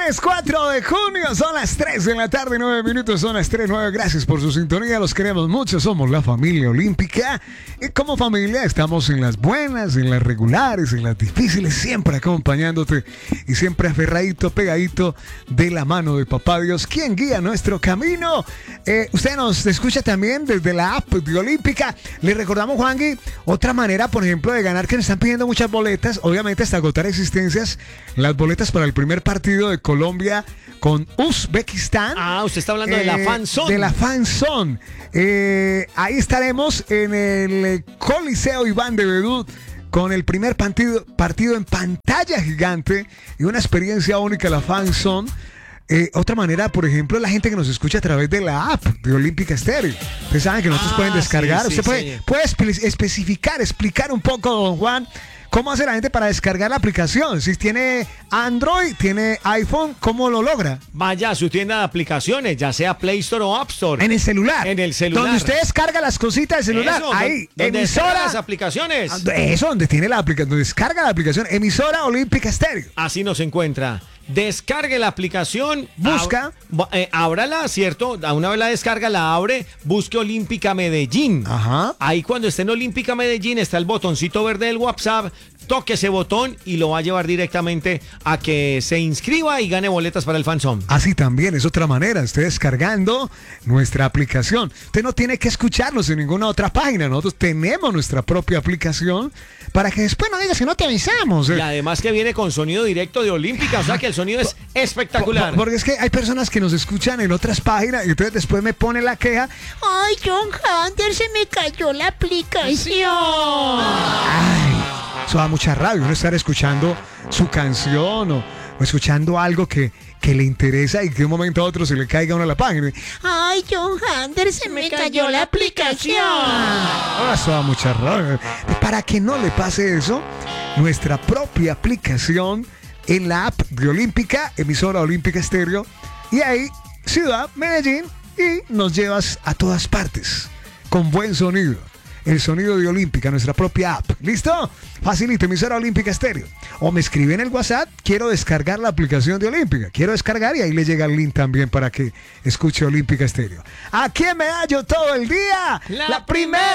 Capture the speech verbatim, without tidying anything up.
Viernes cuatro de junio, son las tres de la tarde, nueve minutos, son las tres, nueve. Gracias por su sintonía, los queremos mucho, somos la familia olímpica. Y como familia estamos en las buenas, en las regulares, en las difíciles, siempre acompañándote y siempre aferradito, pegadito de la mano de Papá Dios, quien guía nuestro camino. Eh, usted nos escucha también desde la app de Olímpica. Le recordamos, Juangui, otra manera, por ejemplo, de ganar, que nos están pidiendo muchas boletas, obviamente hasta agotar existencias, las boletas para el primer partido de Colombia con Uzbekistán. Ah, usted está hablando eh, de la Fan Zone. De la Fan Zone. Eh, ahí estaremos en el Coliseo Iván de Bedú con el primer partido, partido en pantalla gigante y una experiencia única, la Fan Zone. Eh, otra manera, por ejemplo, la gente que nos escucha a través de la app de Olímpica Estéreo. Ustedes saben que nosotros Ah, pueden descargar. sí, sí, Usted puede, sí. puede espe- especificar, explicar un poco, don Juan, cómo hace la gente para descargar la aplicación. Si tiene Android, tiene iPhone, ¿cómo lo logra? Vaya a su tienda de aplicaciones, ya sea Play Store o App Store. En el celular. En el celular. Donde usted descarga las cositas del celular. Eso, ahí, donde emisora. descarga las aplicaciones. Eso, donde tiene la aplicación, donde descarga la aplicación, emisora Olímpica Estéreo. Así nos encuentra. Descargue la aplicación, Busca. ab- eh, ábrala, ¿cierto? A una vez la descarga, la abre, busque Olímpica Medellín. Ajá. Ahí cuando esté en Olímpica Medellín está el botoncito verde del WhatsApp, toque ese botón y lo va a llevar directamente a que se inscriba y gane boletas para el Fanzón. Así también es otra manera, usted descargando nuestra aplicación. Usted no tiene que escucharnos en ninguna otra página. Nosotros tenemos nuestra propia aplicación para que después no digas que no te avisamos. Y además que viene con sonido directo de Olímpica, o sea que el sonido es espectacular. Por- Porque es que hay personas que nos escuchan en otras páginas y entonces después me pone la queja. Ay, John Hunter, se me cayó la aplicación. Ay, eso da mucha rabia, uno estar escuchando su canción o, o escuchando algo que, que le interesa y que de un momento a otro se le caiga a uno la página. Ay, John Hunter, se me cayó la aplicación. Ah, eso da mucha rabia. Para que no le pase eso, nuestra propia aplicación en la app de Olímpica, emisora Olímpica Estéreo, y ahí, Ciudad Medellín, y nos llevas a todas partes, con buen sonido. El sonido de Olímpica, nuestra propia app. ¿Listo? Facilito, emisora Olímpica Estéreo. O me escribe en el WhatsApp, quiero descargar la aplicación de Olímpica. Quiero descargar y ahí le llega el link también para que escuche Olímpica Estéreo. Aquí en Medallo todo el día. La la primera.